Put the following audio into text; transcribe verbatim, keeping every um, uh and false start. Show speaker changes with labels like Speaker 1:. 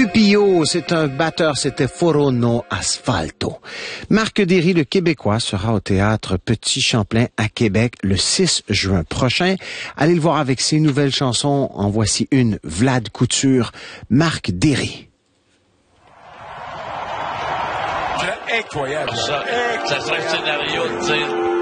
Speaker 1: Pupillo, c'est un batteur, c'était Foro no Asfalto. Marc Derry, le Québécois, sera au théâtre Petit Champlain à Québec le six juin prochain. Allez le voir avec ses nouvelles chansons. En voici une, Vlad Couture, Marc Derry.
Speaker 2: C'est incroyable.
Speaker 3: Ça, ça serait le scénario de dire